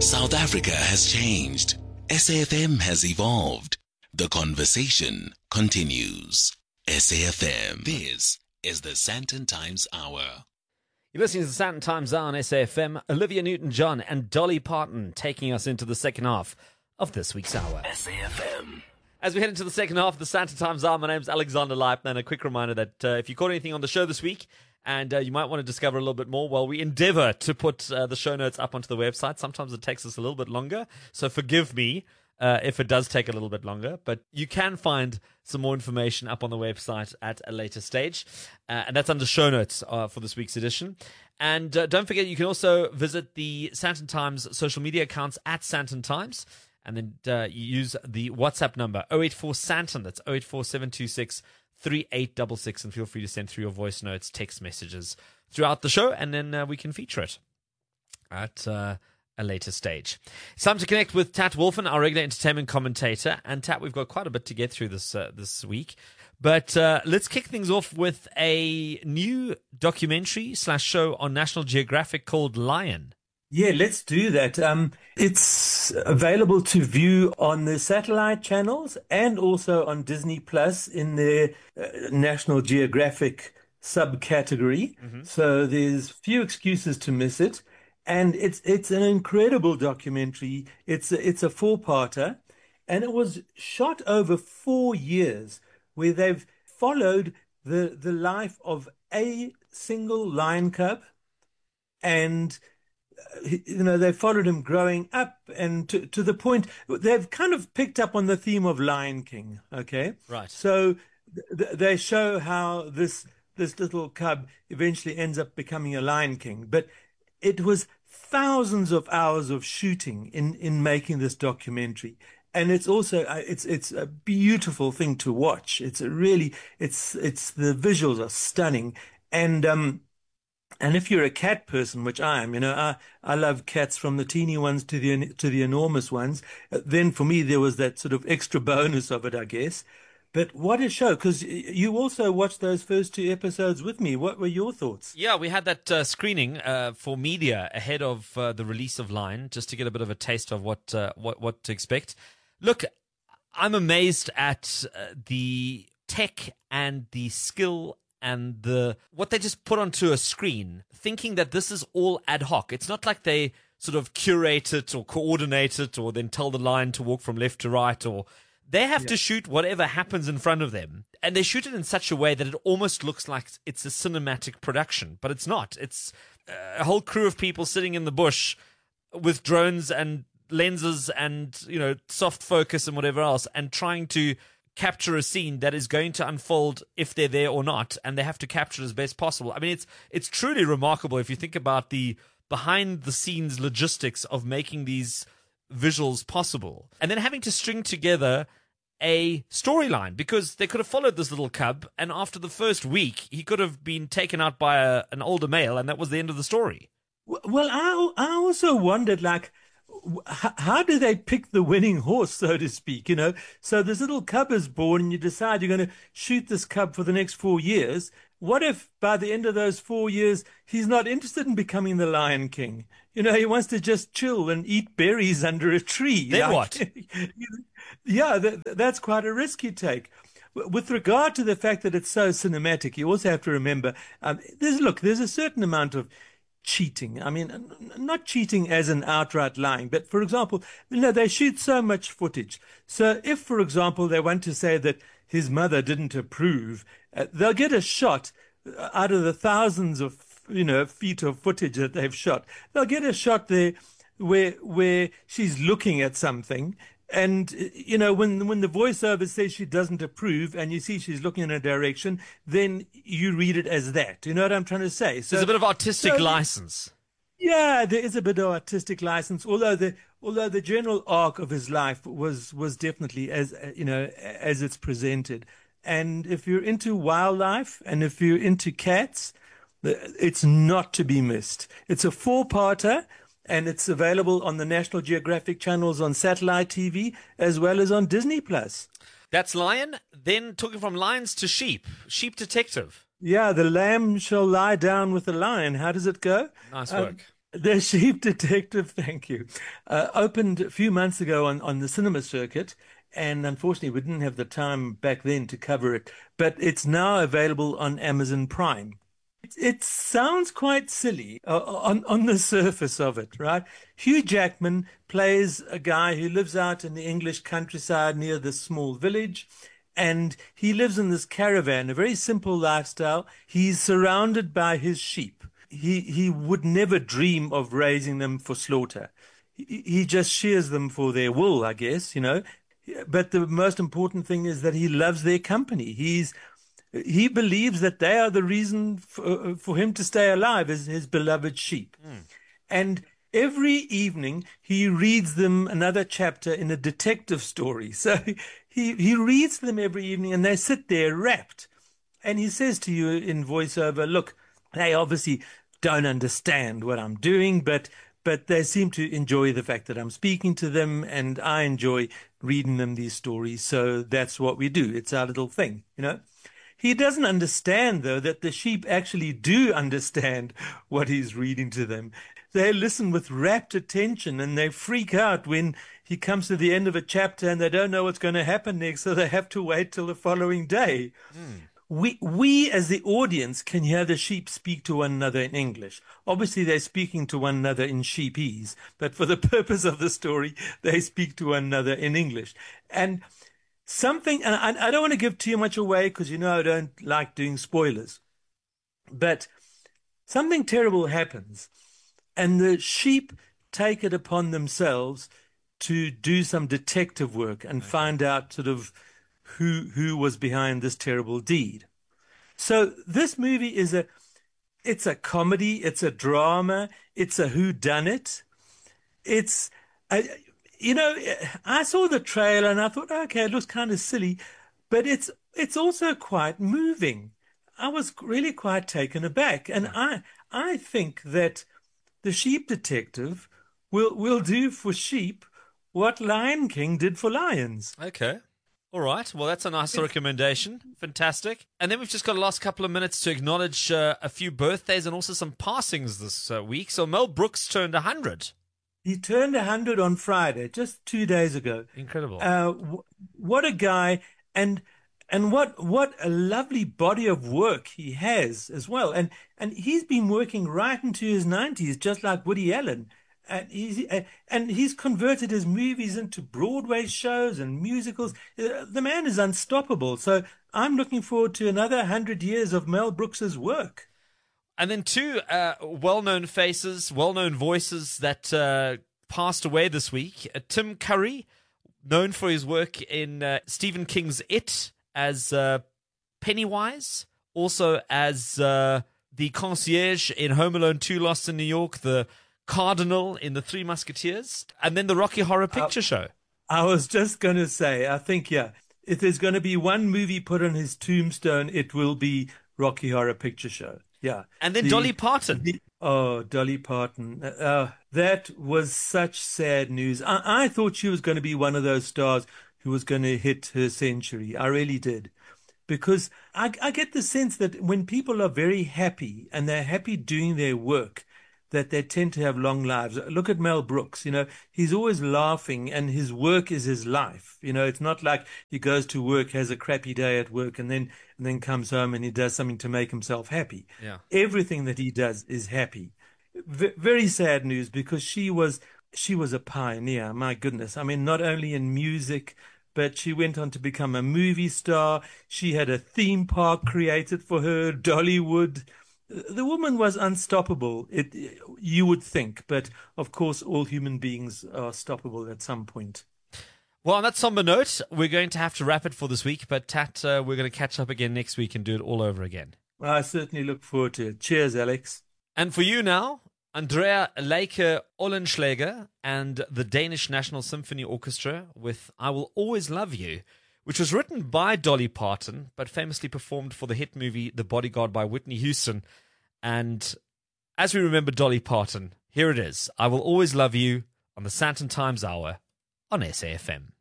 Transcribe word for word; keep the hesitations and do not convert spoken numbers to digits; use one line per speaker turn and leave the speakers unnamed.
South Africa has changed. S A F M has evolved. The conversation continues. S A F M. This is the Sandton Times Hour.
You're listening to the Sandton Times Hour on S A F M. Olivia Newton-John and Dolly Parton taking us into the second half of this week's hour.
S A F M.
As we head into the second half of the Sandton Times Hour, my name's Alexander Leipner, and a quick reminder that uh, if you caught anything on the show this week, and uh, you might want to discover a little bit more, well, we endeavor to put uh, the show notes up onto the website. Sometimes it takes us a little bit longer, so forgive me uh, if it does take a little bit longer. But you can find some more information up on the website at a later stage, uh, and that's under show notes uh, for this week's edition. And uh, don't forget, you can also visit the Sandton Times social media accounts at Sandton Times, and then uh, you use the WhatsApp number oh eight four Sandton. That's oh eight four seven two six three eight six six, and feel free to send through your voice notes, text messages throughout the show, and then uh, we can feature it at uh, a later stage. It's time to connect with Tat Wolfen, our regular entertainment commentator. And Tat, we've got quite a bit to get through this uh, this week, but uh, let's kick things off with a new documentary slash show on National Geographic called Lion.
Yeah, let's do that. Um, it's available to view on the satellite channels and also on Disney Plus in the uh, National Geographic subcategory. Mm-hmm. So there's few excuses to miss it. And it's it's an incredible documentary. It's a, it's a four-parter, and it was shot over four years where they've followed the the life of a single lion cub, and you know, they followed him growing up, and to, to the point they've kind of picked up on the theme of Lion King. Okay,
right.
So th- they show how this this little cub eventually ends up becoming a Lion King, but it was thousands of hours of shooting in, in making this documentary. And it's also uh, it's it's a beautiful thing to watch. It's a really it's it's the visuals are stunning, and um. And if you're a cat person, which I am, you know, I, I love cats from the teeny ones to the to the enormous ones. Then for me, there was that sort of extra bonus of it, I guess. But what a show, because you also watched those first two episodes with me. What were your thoughts?
Yeah, we had that uh, screening uh, for media ahead of uh, the release of Lion, just to get a bit of a taste of what uh, what, what to expect. Look, I'm amazed at uh, the tech and the skill and the what they just put onto a screen, thinking that this is all ad hoc. It's not like they sort of curate it or coordinate it or then tell the lion to walk from left to right, or they have yeah. to shoot whatever happens in front of them. And they shoot it in such a way that it almost looks like it's a cinematic production, but it's not. It's a whole crew of people sitting in the bush with drones and lenses and, you know, soft focus and whatever else, and trying to capture a scene that is going to unfold if they're there or not, and they have to capture it as best possible. I mean, it's it's truly remarkable if you think about the behind-the-scenes logistics of making these visuals possible, and then having to string together a storyline, because they could have followed this little cub, and after the first week, he could have been taken out by a, an older male, and that was the end of the story.
Well, I, I also wondered, like, how do they pick the winning horse, so to speak? You know, so this little cub is born and you decide you're going to shoot this cub for the next four years. What if by the end of those four years, he's not interested in becoming the Lion King? You know, he wants to just chill and eat berries under a tree.
Then
like,
what?
Yeah, that, that's quite a risk you take. With regard to the fact that it's so cinematic, you also have to remember, um, there's look, there's a certain amount of cheating. I mean, not cheating as in outright lying, but for example, you know, they shoot so much footage. So if, for example, they want to say that his mother didn't approve, uh, they'll get a shot out of the thousands of, you know, feet of footage that they've shot. They'll get a shot there where where she's looking at something. And, you know, when when the voiceover says she doesn't approve and you see she's looking in a direction, then you read it as that. You know what I'm trying to say? So,
there's a bit of artistic
so,
license.
Yeah, there is a bit of artistic license, although the although the general arc of his life was was definitely as, you know, as it's presented. And if you're into wildlife and if you're into cats, it's not to be missed. It's a four-parter. And it's available on the National Geographic channels on satellite T V as well as on Disney Plus.
That's Lion. Then talking from lions to sheep, Sheep Detective.
Yeah, the lamb shall lie down with the lion. How does it go?
Nice work.
The Sheep Detective, thank you, uh, opened a few months ago on, on the cinema circuit, and unfortunately we didn't have the time back then to cover it, but it's now available on Amazon Prime. It, it sounds quite silly uh, on, on the surface of it, right? Hugh Jackman plays a guy who lives out in the English countryside near this small village, and he lives in this caravan, a very simple lifestyle. He's surrounded by his sheep. He he would never dream of raising them for slaughter. He, he just shears them for their wool, I guess, you know. But the most important thing is that he loves their company. He's he believes that they are the reason for, for him to stay alive, as his beloved sheep. Mm. And every evening he reads them another chapter in a detective story. So he he reads them every evening, and they sit there rapt. And he says to you in voiceover, look, they obviously don't understand what I'm doing, but but they seem to enjoy the fact that I'm speaking to them, and I enjoy reading them these stories. So that's what we do. It's our little thing, you know. He doesn't understand, though, that the sheep actually do understand what he's reading to them. They listen with rapt attention, and they freak out when he comes to the end of a chapter and they don't know what's going to happen next, so they have to wait till the following day. Mm. We, we as the audience can hear the sheep speak to one another in English. Obviously, they're speaking to one another in sheepese, but for the purpose of the story, they speak to one another in English. And something, and I, I don't want to give too much away because, you know, I don't like doing spoilers, but something terrible happens, and the sheep take it upon themselves to do some detective work and okay. find out sort of who who was behind this terrible deed. So this movie is a it's a comedy, it's a drama, it's a whodunit. It's a, you know, I saw the trailer and I thought, okay, it looks kind of silly, but it's it's also quite moving. I was really quite taken aback, and I I think that the Sheep Detective will will do for sheep what Lion King did for lions.
Okay. All right. Well, that's a nice recommendation. Fantastic. And then we've just got the last couple of minutes to acknowledge uh, a few birthdays and also some passings this uh, week. So Mel Brooks turned one hundred.
He turned one hundred on Friday, just two days ago.
Incredible.
Uh, w- what a guy. And and what what a lovely body of work he has as well. And, and he's been working right into his nineties, just like Woody Allen. And he's, and he's converted his movies into Broadway shows and musicals. The man is unstoppable. So I'm looking forward to another hundred years of Mel Brooks's work.
And then two uh, well-known faces, well-known voices that uh, passed away this week. Uh, Tim Curry, known for his work in uh, Stephen King's It as uh, Pennywise, also as uh, the concierge in Home Alone two, Lost in New York, the Cardinal in The Three Musketeers, and then the Rocky Horror Picture uh, Show.
I was just going to say, I think, yeah, if there's going to be one movie put on his tombstone, it will be Rocky Horror Picture Show. Yeah.
And then
the,
Dolly Parton.
The, oh, Dolly Parton. Uh, that was such sad news. I, I thought she was going to be one of those stars who was going to hit her century. I really did. Because I, I get the sense that when people are very happy and they're happy doing their work, that they tend to have long lives. Look at Mel Brooks, you know, he's always laughing and his work is his life. You know, it's not like he goes to work, has a crappy day at work and then and then comes home and he does something to make himself happy.
Yeah.
Everything that he does is happy. V- very sad news because she was she was a pioneer, my goodness. I mean, not only in music, but she went on to become a movie star. She had a theme park created for her, Dollywood. The woman was unstoppable, it, you would think, but of course all human beings are stoppable at some point.
Well, on that somber note, we're going to have to wrap it for this week, but Tat, uh, we're going to catch up again next week and do it all over again.
Well, I certainly look forward to it. Cheers, Alex.
And for you now, Andrea Leike Ollenschläger and the Danish National Symphony Orchestra with I Will Always Love You, which was written by Dolly Parton, but famously performed for the hit movie The Bodyguard by Whitney Houston. And as we remember Dolly Parton, here it is, I Will Always Love You on the Sandton Times Hour on S A F M.